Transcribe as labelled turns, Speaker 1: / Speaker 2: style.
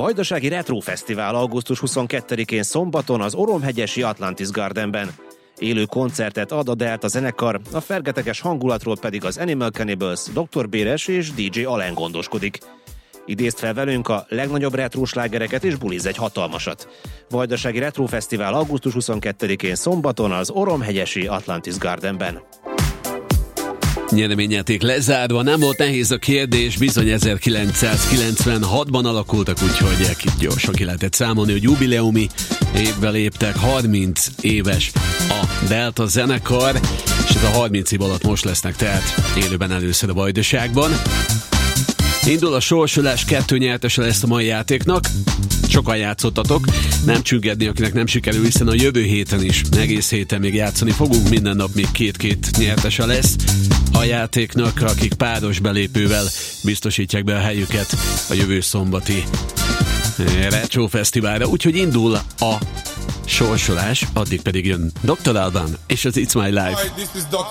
Speaker 1: Vajdasági Retro Fesztivál augusztus 22-én szombaton az Oromhegyesi Atlantis Gardenben. Élő koncertet ad a Delta zenekar, a fergeteges hangulatról pedig az Animal Cannibals, Dr. Béres és DJ Alen gondoskodik. Idézd fel velünk a legnagyobb retro slágereket és buliz egy hatalmasat. Vajdasági Retro Fesztivál augusztus 22-én szombaton az Oromhegyesi Atlantis Gardenben.
Speaker 2: Nyereményjáték lezárva, nem volt nehéz a kérdés, bizony 1996-ban alakultak, úgyhogy gyorsan ki lehetett számolni, hogy jubileumi évbe léptek, 30 éves a Delta zenekar, és ez a 30 év alatt most lesznek tehát élőben először a Vajdaságban. Indul a sorsolás, 2 nyertese lesz a mai játéknak. Sokan játszottatok, nem csüggedni, akinek nem sikerül, hiszen a jövő héten is, egész héten még játszani fogunk, minden nap még 2 nyertese lesz a játéknak, akik páros belépővel biztosítják be a helyüket a jövő szombati Retro Fesztiválra. Úgyhogy indul a sorsolás, addig pedig jön Dr. Alban és az It's My Life.